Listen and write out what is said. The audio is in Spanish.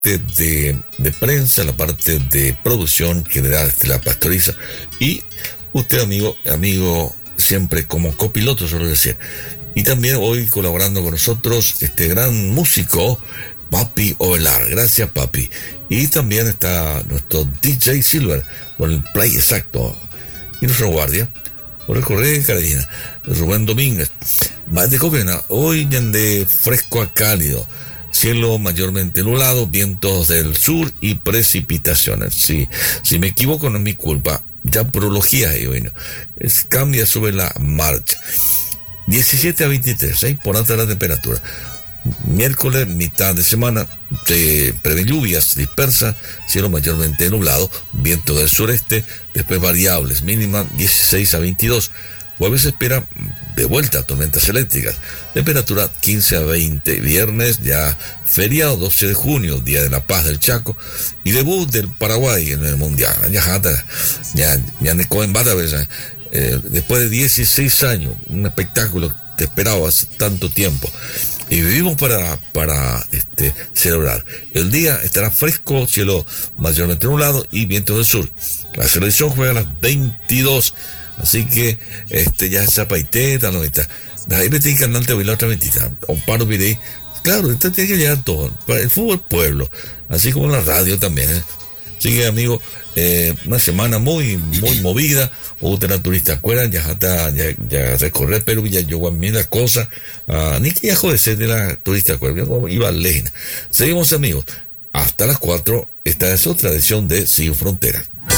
parte de prensa, la parte de producción general, Estela Pastoriza, y usted, amigo, siempre como copiloto, suelo decir. Y también hoy colaborando con nosotros este gran músico, Papi Ovelar. Gracias, Papi. Y también está nuestro DJ Silver con el play exacto. Y nuestro guardia, por el correo de Carolina, Rubén Domínguez. Más de Copenhague, hoy de fresco a cálido. Cielo mayormente nublado, vientos del sur y precipitaciones. Si me equivoco no es mi culpa. Ya prología ahí, bueno. Cambia sobre la marcha. 17 a 23, por alta la temperatura. Miércoles, mitad de semana, se prevén lluvias dispersas, cielo mayormente nublado, viento del sureste, después variables, mínima 16 a 22. Jueves se espera de vuelta tormentas eléctricas, temperatura 15 a 20. Viernes ya feriado 12 de junio, Día de la Paz del Chaco, y debut del Paraguay en el Mundial. Después de 16 años, un espectáculo que esperaba hace tanto tiempo. Y vivimos para celebrar. El día estará fresco, cielo mayormente nublado y viento del sur. La selección juega a las 22. Así que ya esa paiteta, no está. Ahí me tiene canal te voy la otra mentita. Un paro miré. Claro, esto tiene que llegar todo. El fútbol pueblo. Así como la radio también. Así que, amigo, una semana muy movida. Otra turista acuerda, ya recorrer Perú, ya yo a mí las cosas. Ni que ya joder de la turista acuerda. Iba lejos. Seguimos, amigos. Hasta las 4. Esta es otra edición de Sin Fronteras.